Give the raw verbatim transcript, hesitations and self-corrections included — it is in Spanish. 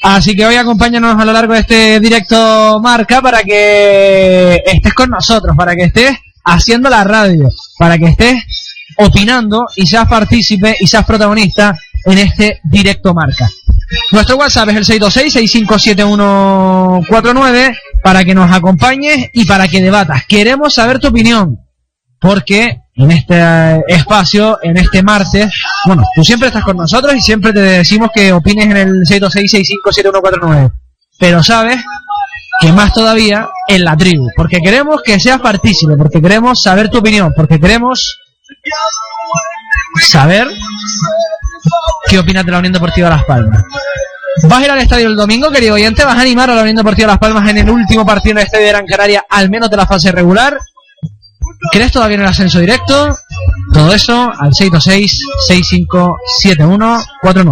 Así que hoy acompáñanos a lo largo de este directo Marca para que estés con nosotros, para que estés haciendo la radio, para que estés opinando y seas partícipe y seas protagonista en este directo Marca. Nuestro WhatsApp es el seis dos seis, seis cinco siete uno cuatro nueve para que nos acompañes y para que debatas. Queremos saber tu opinión, porque en este espacio, en este martes, bueno, tú siempre estás con nosotros y siempre te decimos que opines en el seis dos seis, seis cinco siete uno cuatro nueve. Pero sabes que más todavía en la tribu, porque queremos que seas partícipe, porque queremos saber tu opinión, porque queremos saber qué opinas de la Unión Deportiva Las Palmas. ¿Vas a ir al estadio el domingo, querido oyente? ¿Vas a animar a la Unión Deportiva Las Palmas en el último partido en el estadio de Gran Canaria, al menos de la fase regular? ¿Crees todavía en el ascenso directo? Todo eso al seis dos seis, seis cinco siete uno cuatro nueve.